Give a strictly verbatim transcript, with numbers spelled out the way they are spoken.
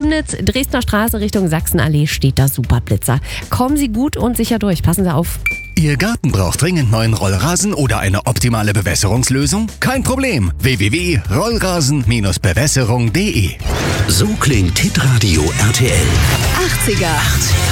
Chemnitz, Dresdner Straße Richtung Sachsenallee steht der Superblitzer. Kommen Sie gut und sicher durch. Passen Sie auf. Ihr Garten braucht dringend neuen Rollrasen oder eine optimale Bewässerungslösung? Kein Problem. w w w punkt rollrasen Bindestrich bewässerung punkt de So klingt Hitradio R T L. achtziger.